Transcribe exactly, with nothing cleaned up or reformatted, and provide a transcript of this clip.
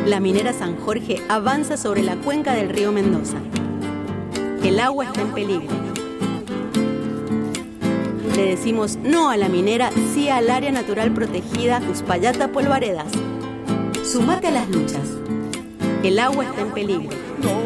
La minera San Jorge avanza sobre la cuenca del río Mendoza. El agua está en peligro. Le decimos no a la minera, sí al área natural protegida Uspallata Polvaredas. Sumate a las luchas. El agua está en peligro.